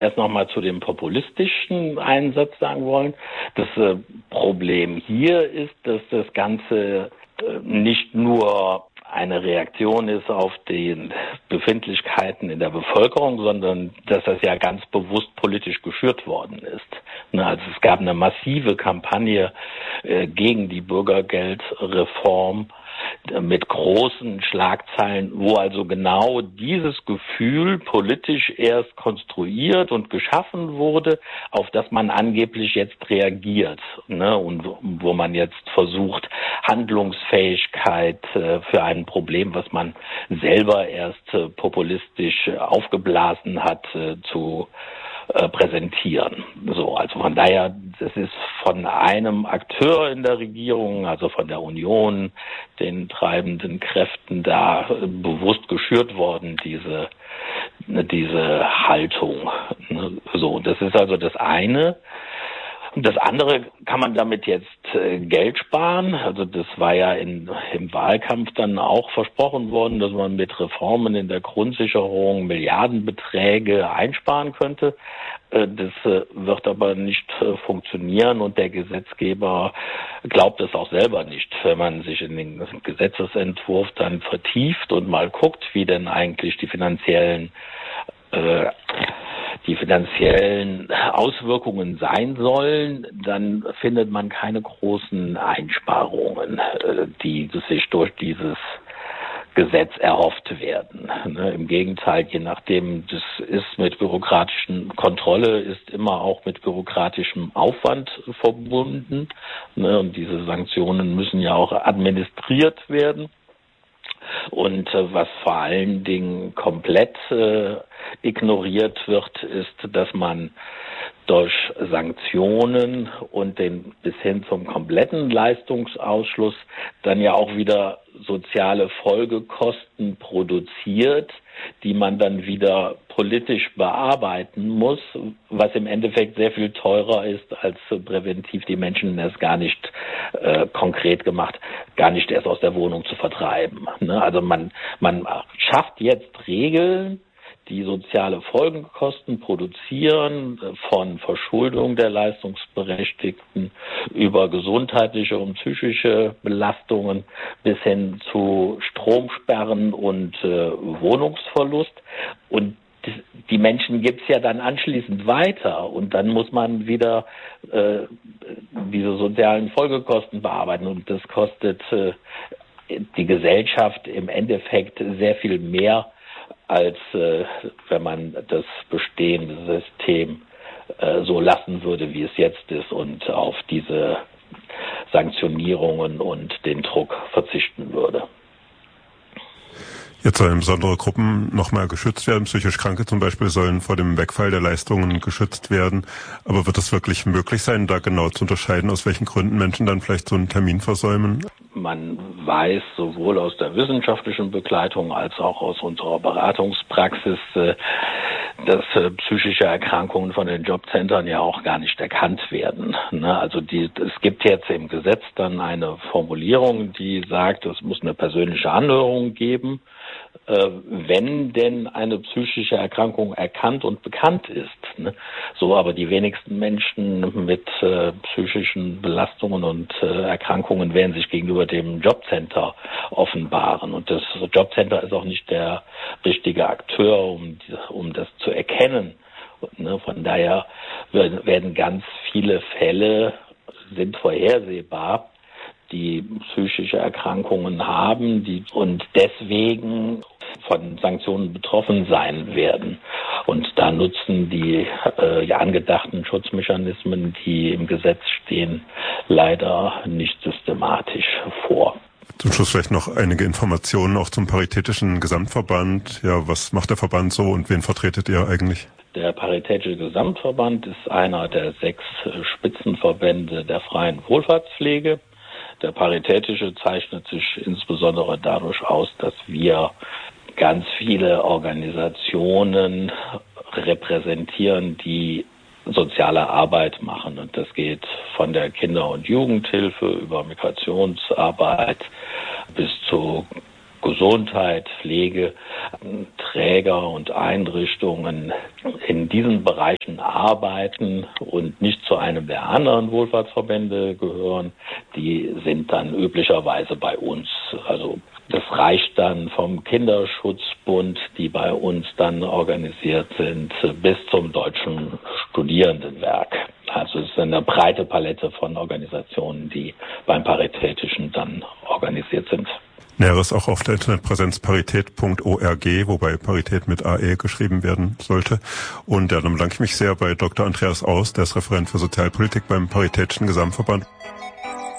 erst nochmal zu dem populistischen Einsatz sagen wollen. Das Problem hier ist, dass das Ganze nicht nur eine Reaktion ist auf die Befindlichkeiten in der Bevölkerung, sondern dass das ja ganz bewusst politisch geschürt worden ist. Also es gab eine massive Kampagne gegen die Bürgergeldreform mit großen Schlagzeilen, wo also genau dieses Gefühl politisch erst konstruiert und geschaffen wurde, auf das man angeblich jetzt reagiert, und wo man jetzt versucht, Handlungsfähigkeit für ein Problem, was man selber erst populistisch aufgeblasen hat, zu präsentieren. So, also von daher, es ist von einem Akteur in der Regierung, also von der Union, den treibenden Kräften da bewusst geschürt worden, diese Haltung. So, das ist also das eine. Und das andere, kann man damit jetzt Geld sparen? Also das war ja im Wahlkampf dann auch versprochen worden, dass man mit Reformen in der Grundsicherung Milliardenbeträge einsparen könnte. Das wird aber nicht funktionieren und der Gesetzgeber glaubt es auch selber nicht. Wenn man sich in den Gesetzesentwurf dann vertieft und mal guckt, wie denn eigentlich die finanziellen Auswirkungen sein sollen, dann findet man keine großen Einsparungen, die sich durch dieses Gesetz erhofft werden. Im Gegenteil, je nachdem, das ist mit bürokratischen Kontrolle, ist immer auch mit bürokratischem Aufwand verbunden. Und diese Sanktionen müssen ja auch administriert werden. Und was vor allen Dingen komplett ignoriert wird, ist, dass man durch Sanktionen und den bis hin zum kompletten Leistungsausschluss dann ja auch wieder soziale Folgekosten produziert, die man dann wieder politisch bearbeiten muss, was im Endeffekt sehr viel teurer ist, als präventiv die Menschen es gar nicht konkret gemacht, gar nicht erst aus der Wohnung zu vertreiben. Also man schafft jetzt Regeln, die soziale Folgekosten produzieren, von Verschuldung der Leistungsberechtigten über gesundheitliche und psychische Belastungen bis hin zu Stromsperren und Wohnungsverlust. Und die Menschen gibt's ja dann anschließend weiter und dann muss man wieder diese sozialen Folgekosten bearbeiten und das kostet die Gesellschaft im Endeffekt sehr viel mehr, als wenn man das bestehende System so lassen würde, wie es jetzt ist und auf diese Sanktionierungen und den Druck verzichten würde. Jetzt sollen besondere Gruppen nochmal geschützt werden. Psychisch Kranke zum Beispiel sollen vor dem Wegfall der Leistungen geschützt werden. Aber wird es wirklich möglich sein, da genau zu unterscheiden, aus welchen Gründen Menschen dann vielleicht so einen Termin versäumen? Man weiß sowohl aus der wissenschaftlichen Begleitung als auch aus unserer Beratungspraxis, dass psychische Erkrankungen von den Jobcentern ja auch gar nicht erkannt werden. Also es gibt jetzt im Gesetz dann eine Formulierung, die sagt, es muss eine persönliche Anhörung geben, wenn denn eine psychische Erkrankung erkannt und bekannt ist. So, aber die wenigsten Menschen mit psychischen Belastungen und Erkrankungen werden sich gegenüber dem Jobcenter offenbaren. Und das Jobcenter ist auch nicht der richtige Akteur, um das zu erkennen. Von daher werden ganz viele Fälle, sind vorhersehbar, die psychische Erkrankungen haben, und deswegen von Sanktionen betroffen sein werden. Und da nutzen die angedachten Schutzmechanismen, die im Gesetz stehen, leider nicht systematisch vor. Zum Schluss vielleicht noch einige Informationen auch zum Paritätischen Gesamtverband. Ja, was macht der Verband so und wen vertretet ihr eigentlich? Der Paritätische Gesamtverband ist einer der 6 Spitzenverbände der freien Wohlfahrtspflege. Der Paritätische zeichnet sich insbesondere dadurch aus, dass wir ganz viele Organisationen repräsentieren, die soziale Arbeit machen. Und das geht von der Kinder- und Jugendhilfe über Migrationsarbeit bis zu Gesundheit, Pflege, Träger und Einrichtungen in diesen Bereichen arbeiten und nicht zu einem der anderen Wohlfahrtsverbände gehören, die sind dann üblicherweise bei uns. Also das reicht dann vom Kinderschutzbund, die bei uns dann organisiert sind, bis zum Deutschen Studierendenwerk. Also es ist eine breite Palette von Organisationen, die beim Paritätischen dann organisiert sind. Näheres auch auf der Internetpräsenz parität.org, wobei Parität mit AE geschrieben werden sollte. Und dann bedanke ich mich sehr bei Dr. Andreas Aus, der ist Referent für Sozialpolitik beim Paritätischen Gesamtverband.